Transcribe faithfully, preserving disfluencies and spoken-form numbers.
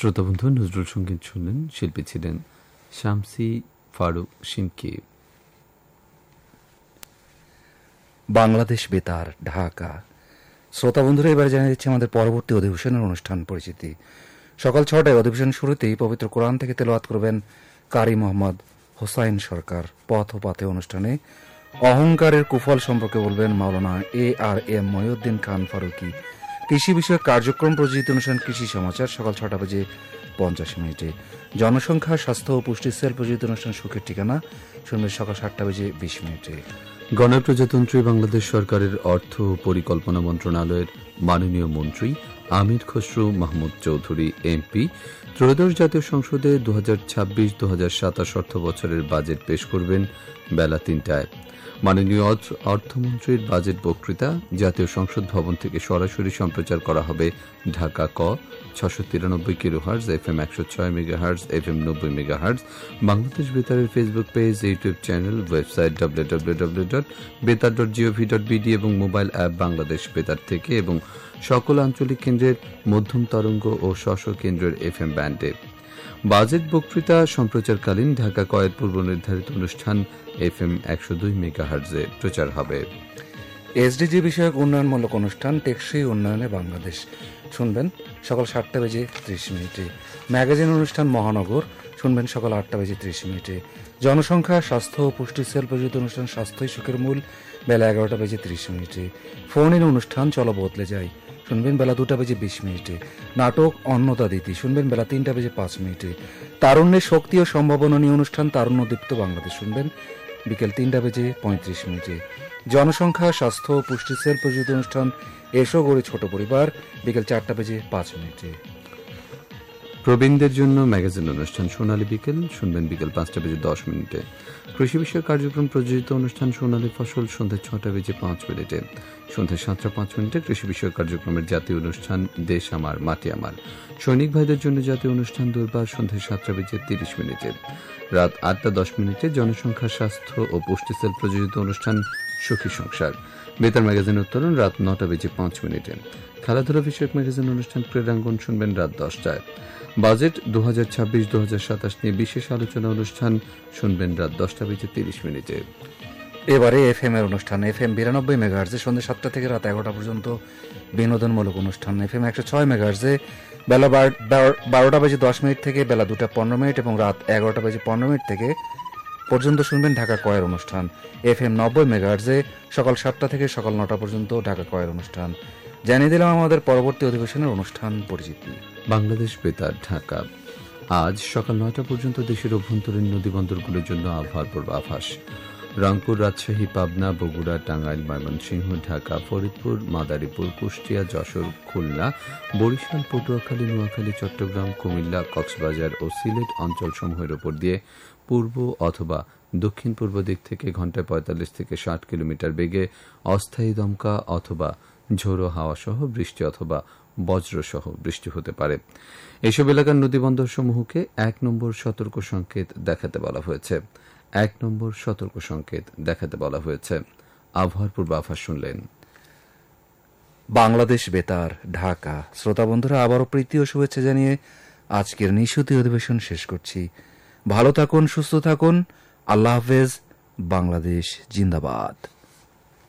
শ্রোতাবন্ধু, নজরুল সঙ্গীত শুনলেন। শিল্পী ছিলেন শামসী ফারুক শিমকি। বাংলাদেশ বেতার, ঢাকা। শ্রোতা বন্ধুরা, এবারে জানিয়ে দিচ্ছি আমাদের পরবর্তী অধিবেশনের অনুষ্ঠান পরিচিতি। সকাল ছটায় অধিবেশন শুরুতেই পবিত্র কোরআন থেকে তেলাওয়াত করবেন কারি মোহাম্মদ হোসাইন সরকার। পথ ও পাথে অনুষ্ঠানে অহংকারের কুফল সম্পর্কে বলবেন মাওলানা এ আর এম মহিউদ্দিন খান ফারুকি। কৃষি বিষয়ক কার্যক্রম প্রযোজিত অনুষ্ঠান কৃষি সমাচার সকাল ছটা বেজে পঞ্চাশ মিনিটে। জনসংখ্যা, স্বাস্থ্য ও পুষ্টি সেল প্রযোজিত অনুষ্ঠান সুখের ঠিকানা শুনবেন সকাল সাতটা বেজে বিশ মিনিটে। গণপ্রজাতন্ত্রী বাংলাদেশ সরকারের অর্থ ও পরিকল্পনা মন্ত্রণালয়ের মাননীয় মন্ত্রী আমির খসরু মাহমুদ চৌধুরী এমপি ত্রয়োদশ জাতীয় সংসদে দু হাজার ছাব্বিশ দু হাজার সাতাশ অর্থ বছরের বাজেট পেশ করবেন বেলা তিনটায়। মাননীয় অর্থমন্ত্রীর বাজেট বক্তৃতা জাতীয় সংসদ ভবন থেকে সরাসরি সম্প্রচার করা হবে ঢাকা ক ছশো তিরানব্বই কিলো হার্জ, এফ এম একশো ছয় মেগা হার্জ, এফ এম নব্বই mega hertz, Bangladesh বেতারের Facebook page, YouTube channel, website W W W dot বেতার ডট জিওভি ডট বিডি এবং মোবাইল অ্যাপ বাংলাদেশ বেতার থেকে এবং সকল আঞ্চলিক কেন্দ্রের মধ্যম তরঙ্গ ও স্ব কেন্দ্রের এফ এম ব্যান্ডে। বাজেট বক্তৃতা সম্প্রচারকালীন ঢাকা কয়ের পূর্ব নির্ধারিত অনুষ্ঠান এফ এম একশো দুই মেগা হার্জে প্রচার হবে। এসডিজি বিষয়ক উন্নয়নমূলক অনুষ্ঠান টেকসই উন্নয়নে বাংলাদেশ শুনবেন সকাল সাতটা বেজে ত্রিশ মিনিটে। ম্যাগাজিন অনুষ্ঠান মহানগর শুনবেন সকাল আটটা বেজে ত্রিশ মিনিটে। জনসংখ্যা, স্বাস্থ্য ও পুষ্টি সেল প্রযোজিত অনুষ্ঠান স্বাস্থ্যই সুখের মূল বেলা এগারোটা বেজে ত্রিশ মিনিটে। ফোন ইন অনুষ্ঠান চলো বদলে যায় শুনবেন বেলা দুটা বেজে বিশ মিনিটে। নাটক অন্নদা দিতি শুনবেন বেলা তিনটা বেজে পাঁচ মিনিটে। তারুণ্যের শক্তি ও সম্ভাবনা নিয়ে অনুষ্ঠান তারুণ্যদীপ্ত বাংলাদেশ শুনবেন বিকেল তিনটা বেজে পঁয়ত্রিশ মিনিটে। জনসংখ্যা, স্বাস্থ্য ও পুষ্টি সেল প্রযোজিত অনুষ্ঠান এসো গড়ে ছোট পরিবার বিকেল চারটা বেজে পাঁচ মিনিটে। প্রবীণদের জন্য ম্যাগাজিন অনুষ্ঠান সোনালী বিকেল শুনবেন বিকেল পাঁচটা বেজে দশ মিনিটে। কৃষি বিষয়ক কার্যক্রম প্রযোজিত অনুষ্ঠান সোনালী ফসল সন্ধ্যা ছটা বেজে পাঁচ মিনিটে। সন্ধ্যা সাতটা পাঁচ মিনিটে কৃষি বিষয়ক কার্যক্রমের জাতীয় অনুষ্ঠান দেশ আমার মাটি আমার। সৈনিক ভাইদের জন্য জাতীয় অনুষ্ঠান দুর্বার সন্ধ্যা সাতটা বেজে তিরিশ মিনিটে। রাত আটটা দশ মিনিটে জনসংখ্যা, স্বাস্থ্য ও পুষ্টি সেল প্রযোজিত অনুষ্ঠান সুখী সংসার। বেতার ম্যাগাজিন উত্তরণ রাত নটা বেজে পাঁচ মিনিটে। খেলাধুলা বিষয়ক ম্যাগাজিন অনুষ্ঠান ক্রীড়াঙ্গন শুনবেন রাত দশটায়। বাজেট দু হাজার ছাব্বিশ দু হাজার সাতাশ নিয়ে বিশেষ আলোচনা অনুষ্ঠান শুনবেন রাত দশটা বেজে তিরিশ মিনিটে। এবারে এফ এম এর অনুষ্ঠান এফ এম বিরানব্বই মেগাহার্জে সন্ধ্যা সাতটা থেকে রাত এগারোটা পর্যন্ত বিনোদনমূলক অনুষ্ঠান। এফ এম একশো ছয় মেগাহার্জে বেলা বারোটা বেজে দশ মিনিট থেকে বেলা দুটা পনেরো মিনিট এবং রাত এগারোটা বেজে পনেরো মিনিট থেকে পর্যন্ত শুনবেন ঢাকা কয়ের অনুষ্ঠান। এফ এম নব্বই মেগাহার্জে সকাল সাতটা থেকে সকাল নটা পর্যন্ত ঢাকা কয়ের অনুষ্ঠান। জানিয়ে দিলাম আমাদের পরবর্তী অধিবেশনের অনুষ্ঠান পরিচিতি। বাংলাদেশ বেতার, ঢাকা। আজ সকাল নয়টা পর্যন্ত দেশের অভ্যন্তরীণ নদীবন্দরগুলোর জন্য আবহাওয়ার পূর্বাভাস। রংপুর, রাজশাহী, পাবনা, বগুড়া, টাঙ্গাইল, ময়মনসিংহ, ঢাকা, ফরিদপুর, মাদারীপুর, কুষ্টিয়া, যশোর, খুলনা, বরিশাল, পটুয়াখালী, নোয়াখালী, চট্টগ্রাম, কুমিল্লা, কক্সবাজার ও সিলেট অঞ্চলসমূহের উপর দিয়ে পূর্ব অথবা দক্ষিণ পূর্ব দিক থেকে ঘন্টায় পঁয়তাল্লিশ থেকে ষাট কিলোমিটার বেগে অস্থায়ী দমকা অথবা ঝোড়ো হাওয়া সহ বৃষ্টি অথবা বজ্রসহ বৃষ্টি হতে পারে। এসব এলাকার নদীবন্দরসমূহকে এক নম্বর সতর্ক সংকেত দেখাতে বলা হয়েছে। এক নম্বর সতর্ক সংকেত দেখাতে বলা হয়েছে। আবহাওয়ার পূর্বাভাস শুনলেন। বাংলাদেশ বেতার, ঢাকা। শ্রোতা বন্ধুরা, আবারও প্রীতি ও শুভেচ্ছা জানিয়ে আজকের নিশুতি অধিবেশন শেষ করছি। ভালো থাকুন, সুস্থ থাকুন। আল্লাহ হাফেজ। বাংলাদেশ জিন্দাবাদ।